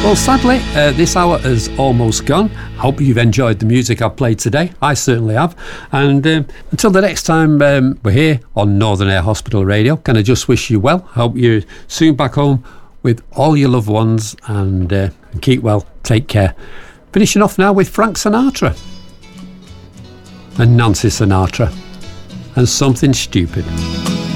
Well, sadly, this hour is almost gone. Hope you've enjoyed the music I've played today. I certainly have. And until the next time we're here on Northern Air Hospital Radio, can I just wish you well? Hope you're soon back home with all your loved ones, and keep well. Take care. Finishing off now with Frank Sinatra and Nancy Sinatra and Something Stupid.